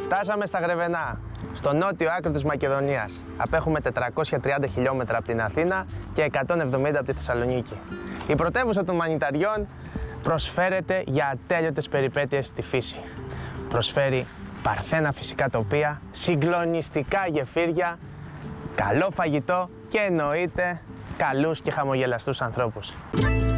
Φτάσαμε στα Γρεβενά, στο νότιο άκρο της Μακεδονίας. Απέχουμε 430 χιλιόμετρα από την Αθήνα και 170 από τη Θεσσαλονίκη. Η πρωτεύουσα των μανιταριών προσφέρεται για ατέλειωτες περιπέτειες στη φύση. Προσφέρει παρθένα φυσικά τοπία, συγκλονιστικά γεφύρια, καλό φαγητό και εννοείται καλούς και χαμογελαστούς ανθρώπους.